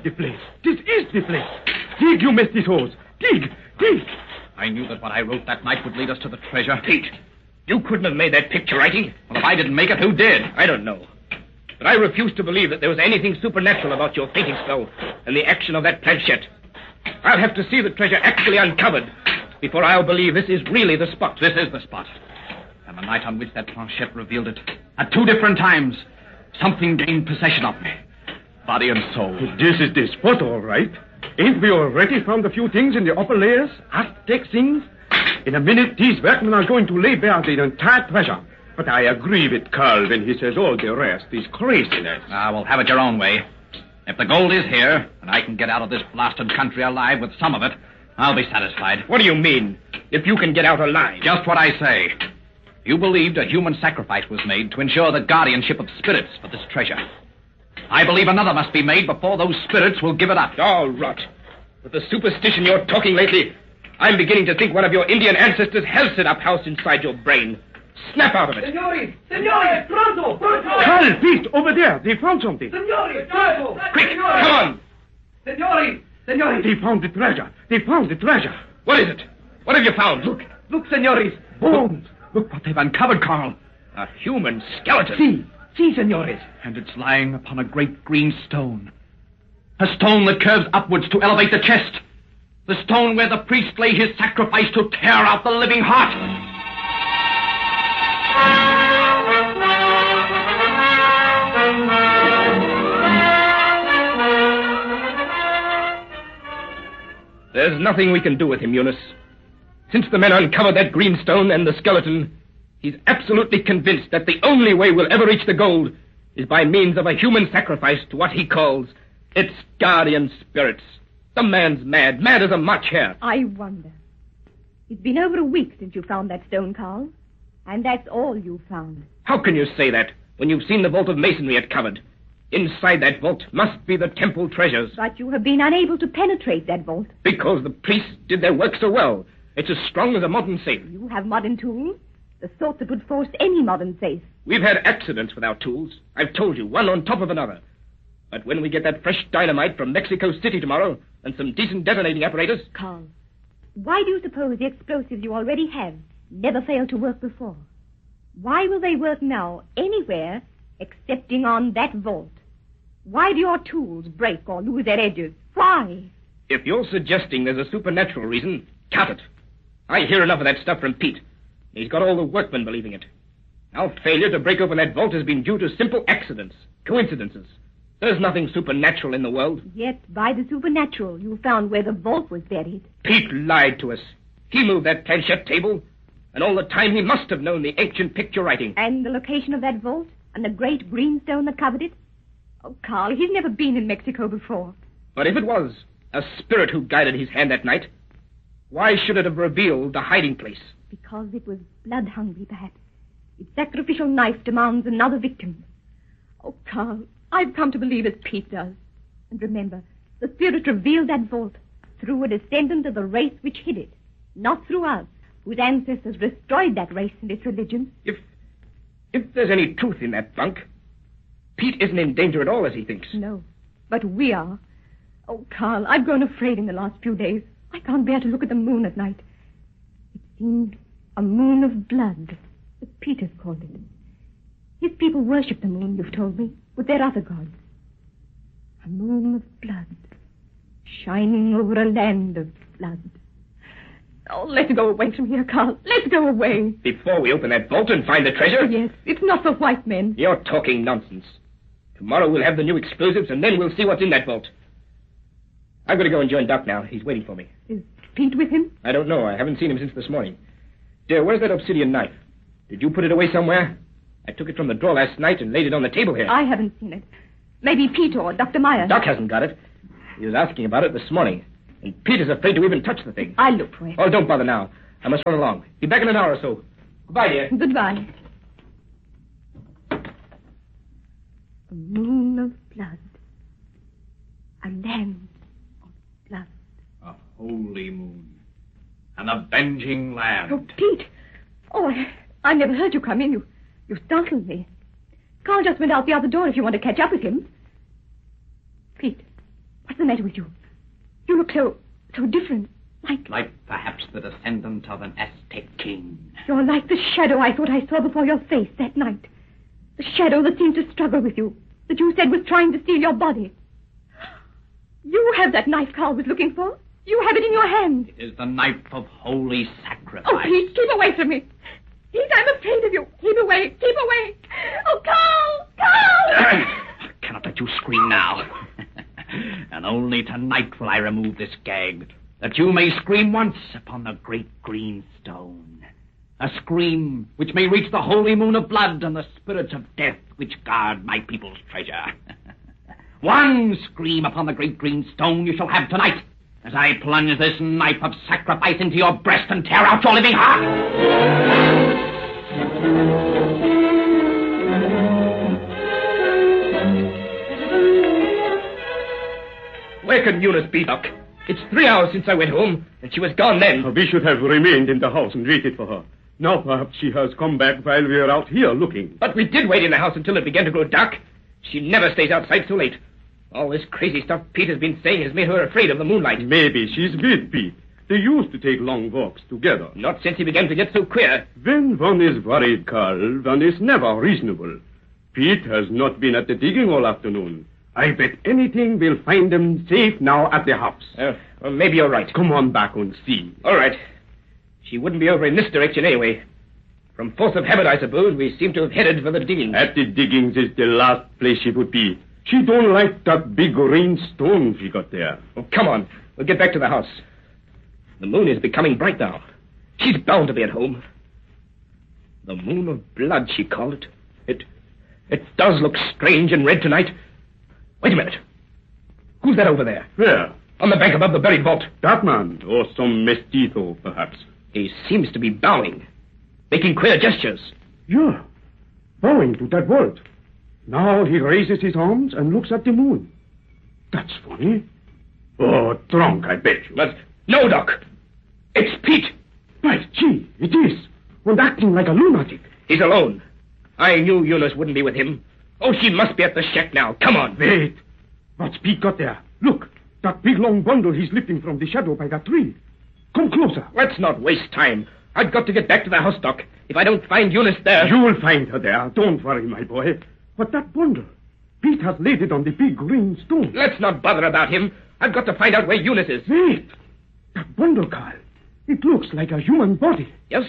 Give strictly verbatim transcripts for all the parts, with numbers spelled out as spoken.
The place. This is the place. Dig, you mestizos. Dig, dig. I knew that what I wrote that night would lead us to the treasure. Pete, you couldn't have made that picture writing. Well, if I didn't make it, who did? I don't know. But I refuse to believe that there was anything supernatural about your fainting spell and the action of that planchette. I'll have to see the treasure actually uncovered before I'll believe this is really the spot. This is the spot. And the night on which that planchette revealed it, at two different times, something gained possession of me. Body and soul. This is the spot, all right. Ain't we already found a few things in the upper layers? Aztec things? In a minute, these workmen are going to lay bare the entire treasure. But I agree with Carl when he says all the rest is craziness. Ah, well, have it your own way. If the gold is here, and I can get out of this blasted country alive with some of it, I'll be satisfied. What do you mean, if you can get out alive? Just what I say. You believed a human sacrifice was made to ensure the guardianship of spirits for this treasure. I believe another must be made before those spirits will give it up. All rot. With the superstition you're talking lately, I'm beginning to think one of your Indian ancestors has set up house inside your brain. Snap out of it. Signori! Signori! Pronto! Pronto! Carl, Pete, over there. They found something. Signori! Pronto! Quick, come on! Signori! Signori! They found the treasure. They found the treasure. What is it? What have you found? Look, look, signores. Bones. Look what they've uncovered, Carl. A human skeleton. See, see, signores. And it's lying upon a great green stone. A stone that curves upwards to elevate the chest. The stone where the priest lay his sacrifice to tear out the living heart. There's nothing we can do with him, Eunice. Since the men uncovered that green stone and the skeleton, he's absolutely convinced that the only way we'll ever reach the gold is by means of a human sacrifice to what he calls its guardian spirits. The man's mad, mad as a March hare. I wonder. It's been over a week since you found that stone, Carl. And that's all you found. How can you say that when you've seen the vault of masonry it covered? Inside that vault must be the temple treasures. But you have been unable to penetrate that vault. Because the priests did their work so well. It's as strong as a modern safe. You have modern tools, the sort that would force any modern safe. We've had accidents with our tools. I've told you, one on top of another. But when we get that fresh dynamite from Mexico City tomorrow and some decent detonating apparatus... Carl, why do you suppose the explosives you already have never failed to work before? Why will they work now anywhere excepting on that vault? Why do your tools break or lose their edges? Why? If you're suggesting there's a supernatural reason, cut it. I hear enough of that stuff from Pete. He's got all the workmen believing it. Our failure to break open that vault has been due to simple accidents, coincidences. There's nothing supernatural in the world. Yet, by the supernatural, you found where the vault was buried. Pete lied to us. He moved that planchette table, and all the time he must have known the ancient picture writing. And the location of that vault, and the great green stone that covered it? Oh, Carl, he's never been in Mexico before. But if it was a spirit who guided his hand that night, why should it have revealed the hiding place? Because it was blood-hungry, perhaps. Its sacrificial knife demands another victim. Oh, Carl, I've come to believe as Pete does. And remember, the spirit revealed that vault through a descendant of the race which hid it, not through us, whose ancestors destroyed that race and its religion. If, if there's any truth in that bunk, Pete isn't in danger at all, as he thinks. No, but we are. Oh, Carl, I've grown afraid in the last few days. I can't bear to look at the moon at night. It seemed a moon of blood, as Pete has called it. His people worship the moon, you've told me, with their other gods. A moon of blood, shining over a land of blood. Oh, let's go away from here, Carl. Let's go away. Before we open that vault and find the treasure? Yes, it's not for white men. You're talking nonsense. Tomorrow we'll have the new explosives, and then we'll see what's in that vault. I'm going to go and join Doc now. He's waiting for me. Is Pete with him? I don't know. I haven't seen him since this morning. Dear, where's that obsidian knife? Did you put it away somewhere? I took it from the drawer last night and laid it on the table here. I haven't seen it. Maybe Pete or Doctor Meyer. Doc hasn't got it. He was asking about it this morning. And Pete is afraid to even touch the thing. I'll look for it. Oh, don't bother now. I must run along. Be back in an hour or so. Goodbye, dear. Goodbye. A moon of blood. A land of blood. A holy moon. An avenging land. Oh, Pete. Oh, I, I never heard you come in. You, you startled me. Carl just went out the other door if you want to catch up with him. Pete, What's the matter with you? You look so, so different. Like... Like perhaps the descendant of an Aztec king. You're like the shadow I thought I saw before your face that night. The shadow that seemed to struggle with you, that you said was trying to steal your body. You have that knife Carl was looking for. You have it in your hand. It is the knife of holy sacrifice. Oh, Pete, keep away from me. Pete, I'm afraid of you. Keep away, keep away. Oh, Carl, Carl! I cannot let you scream now. And only tonight will I remove this gag, that you may scream once upon the great green stone. A scream which may reach the holy moon of blood and the spirits of death which guard my people's treasure. One scream upon the great green stone you shall have tonight, as I plunge this knife of sacrifice into your breast and tear out your living heart. Where can Eunice be, Doc? It's three hours since I went home, and she was gone then. We should have remained in the house and waited for her. Now perhaps she has come back while we are out here looking. But we did wait in the house until it began to grow dark. She never stays outside so late. All this crazy stuff Pete has been saying has made her afraid of the moonlight. Maybe she's with Pete. They used to take long walks together. Not since he began to get so queer. When one is worried, Carl, one is never reasonable. Pete has not been at the digging all afternoon. I bet anything we'll find them safe now at the house. Uh, well, maybe you're right. Come on back and see. All right. She wouldn't be over in this direction anyway. From force of habit, I suppose, we seem to have headed for the diggings. At the diggings is the last place she would be. She don't like that big green stone she got there. Oh, come on. We'll get back to the house. The moon is becoming bright now. She's bound to be at home. The moon of blood, she called it. It, it does look strange and red tonight. Wait a minute. Who's that over there? Where? On the bank above the buried vault. That man, or some mestizo, perhaps. He seems to be bowing, making queer gestures. Yeah, bowing to that vault. Now he raises his arms and looks at the moon. That's funny. Oh, drunk, I bet you. But no, Doc. It's Pete. By gee, it is. And acting like a lunatic. He's alone. I knew Eunice wouldn't be with him. Oh, she must be at the shack now. Come on. Wait. What's Pete got there? Look, that big long bundle he's lifting from the shadow by that tree. Come closer. Let's not waste time. I've got to get back to the house, Doc. If I don't find Eunice there... You'll find her there. Don't worry, my boy. But that bundle, Pete has laid it on the big green stone. Let's not bother about him. I've got to find out where Eunice is. Wait. That bundle, Carl. It looks like a human body. Yes?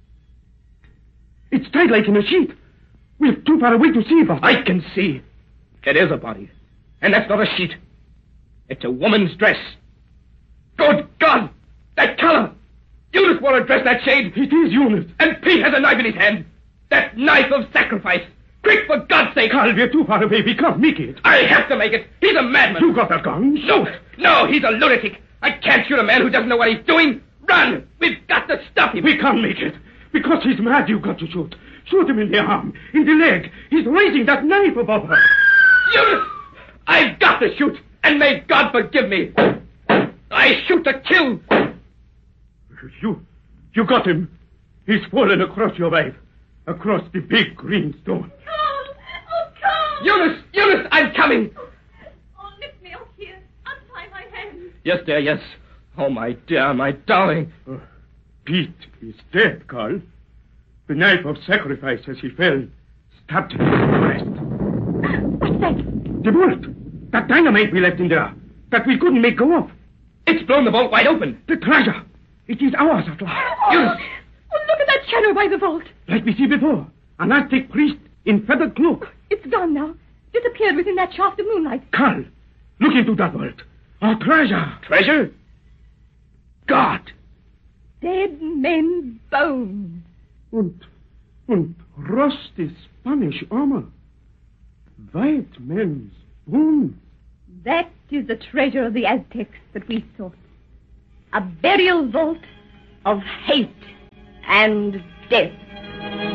It's tied like in a sheet. We're too far away to see, but... I can see. It is a body. And that's not a sheet. It's a woman's dress. Good God! That color! Eunice wore a dress that shade. It is Eunice. And Pete has a knife in his hand. That knife of sacrifice. Quick, for God's sake! Carl, we're too far away. We can't make it. I have to make it. He's a madman. You got a gun? No, no, he's a lunatic. I can't shoot a man who doesn't know what he's doing. Run! We've got to stop him. We can't make it. Because he's mad, you got to shoot. Shoot him in the arm, in the leg. He's raising that knife above her. Eunice! I've got to shoot, and may God forgive me. I shoot to kill. You, you got him. He's fallen across your wife, across the big green stone. Carl! Oh, Carl! Eunice! Eunice, I'm coming. Oh, lift me up here. Untie my hands. Yes, dear, yes. Oh, my dear, my darling. Uh, Pete is dead, Carl. The knife of sacrifice as he fell stabbed him in the breast. What's that? The bolt. That dynamite we left in there. That we couldn't make go off. It's blown the vault wide open. The treasure. It is ours at last. Oh, Eunice. oh, look at that shadow by the vault. Like we see before. An Aztec priest in feathered cloak. It's gone now. Disappeared within that shaft of moonlight. Carl, look into that vault. Our treasure. Treasure? God. Dead men's bones. Und, und rusty Spanish armor. White men's bones. That is the treasure of the Aztecs that we sought. A burial vault of hate and death.